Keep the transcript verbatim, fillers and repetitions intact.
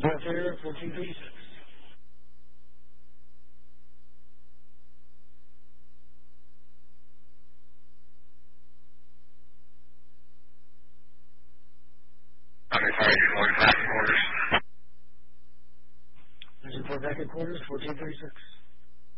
Air fourteen thirty-six. I'm sorry, you're going back in quarters. Report back in quarters, fourteen thirty-six.